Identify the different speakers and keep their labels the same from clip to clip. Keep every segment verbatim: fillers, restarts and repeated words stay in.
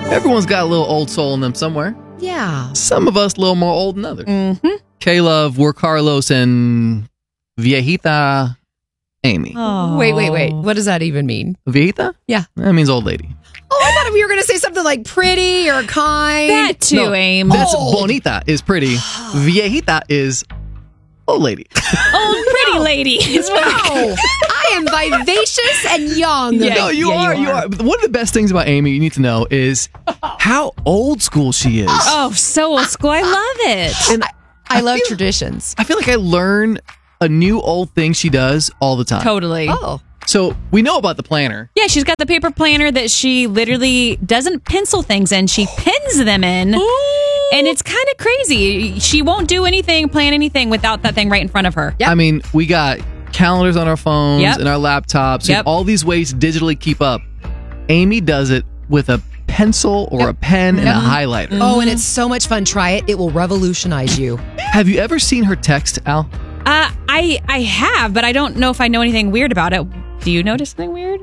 Speaker 1: Everyone's got a little old soul in them somewhere.
Speaker 2: Yeah.
Speaker 1: Some of us a little more old than others.
Speaker 3: Mm-hmm.
Speaker 1: K-Love, we're Carlos and Viejita Amy.
Speaker 3: Oh.
Speaker 2: Wait, wait, wait. What does that even mean?
Speaker 1: Viejita?
Speaker 2: Yeah.
Speaker 1: That means old lady.
Speaker 2: Oh, I thought we were going to say something like pretty or kind.
Speaker 3: That too,
Speaker 1: No,
Speaker 3: Aim.
Speaker 1: That's
Speaker 2: Old.
Speaker 1: bonita is pretty. Viejita is old lady.
Speaker 3: Old pretty lady. Is what
Speaker 2: No, I am vivacious and young.
Speaker 3: Yeah.
Speaker 1: No, you,
Speaker 3: yeah,
Speaker 1: are,
Speaker 3: you
Speaker 1: you
Speaker 3: are.
Speaker 1: are. One of the best things about Amy you need to know is how old school she is.
Speaker 3: Oh, so old school. I love it.
Speaker 1: And
Speaker 2: I love
Speaker 1: feel-
Speaker 2: traditions.
Speaker 1: I feel like I learn a new old thing she does all the time.
Speaker 3: Totally.
Speaker 2: Oh.
Speaker 1: So we know about the planner.
Speaker 3: Yeah, she's got the paper planner that she literally doesn't pencil things in. She pins them in. And it's kind of crazy. She won't do anything, plan anything without that thing right in front of her.
Speaker 2: Yep.
Speaker 1: I mean, we got calendars on our phones
Speaker 3: Yep.
Speaker 1: and our laptops
Speaker 3: Yep.
Speaker 1: and all these ways to digitally keep up. Amy does it with a pencil or a pen and a highlighter.
Speaker 2: Oh, and it's so much fun. Try it. It will revolutionize you.
Speaker 1: Have you ever seen her text, Al?
Speaker 3: Uh, I I have, but I don't know if I know anything weird about it. Do you notice something weird?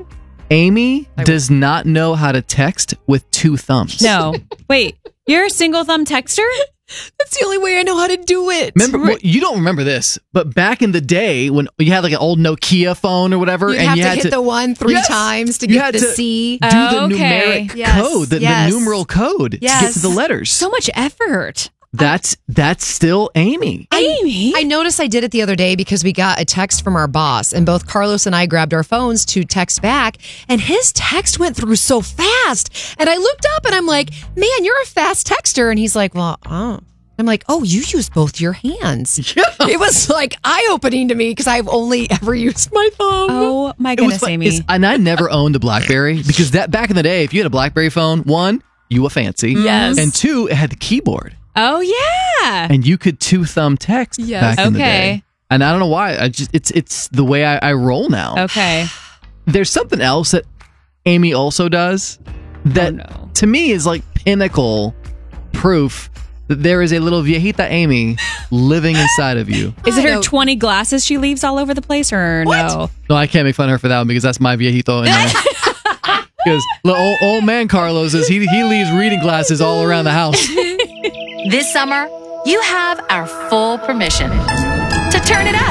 Speaker 1: Amy does not know how to text with two thumbs.
Speaker 3: No. Wait, you're a single thumb texter?
Speaker 2: That's the only way I know how to do it.
Speaker 1: Remember, well, you don't remember this, but back in the day when you had like an old Nokia phone or whatever,
Speaker 2: You'd
Speaker 1: and
Speaker 2: have
Speaker 1: you
Speaker 2: to
Speaker 1: had
Speaker 2: hit
Speaker 1: to
Speaker 2: the one three
Speaker 1: Yes.
Speaker 2: times to
Speaker 1: You
Speaker 2: get
Speaker 1: had
Speaker 2: the
Speaker 1: to
Speaker 2: C.
Speaker 1: do the
Speaker 3: Oh, okay.
Speaker 1: numeric
Speaker 2: Yes,
Speaker 1: code, the,
Speaker 2: yes.
Speaker 1: the numeral code to get
Speaker 2: Yes.
Speaker 1: to the letters.
Speaker 3: So much effort.
Speaker 1: that's that's still Amy.
Speaker 3: Amy?
Speaker 2: I noticed I did it the other day because we got a text from our boss, and both Carlos and I grabbed our phones to text back, and his text went through so fast. And I looked up and I'm like, man, you're a fast texter. And he's like, well, oh. I'm like, oh, you use both your hands.
Speaker 1: Yeah.
Speaker 2: It was like eye opening to me because I've only ever used my phone.
Speaker 3: Oh my
Speaker 1: It was
Speaker 3: goodness,
Speaker 1: fun-
Speaker 3: Amy.
Speaker 1: it's- and I never owned a BlackBerry because that back in the day, if you had a BlackBerry phone, one, you were fancy.
Speaker 2: Yes.
Speaker 1: And two, it had the keyboard.
Speaker 3: Oh yeah.
Speaker 1: And you could two thumb text
Speaker 2: Yes.
Speaker 1: back in the
Speaker 3: Okay.
Speaker 1: day. And I don't know why. I just it's it's the way I, I roll now.
Speaker 3: Okay.
Speaker 1: There's something else that Amy also does that
Speaker 3: Oh, no.
Speaker 1: to me is like pinnacle proof that there is a little viejita Amy living inside of you.
Speaker 3: Is it
Speaker 2: I
Speaker 3: her
Speaker 2: don't-
Speaker 3: twenty glasses she leaves all over the place or no?
Speaker 1: No, I can't make fun of her for that one because that's my viejito in there. Because the old, old man Carlos is he he leaves reading glasses all around the house.
Speaker 4: This summer, you have our full permission to turn it up.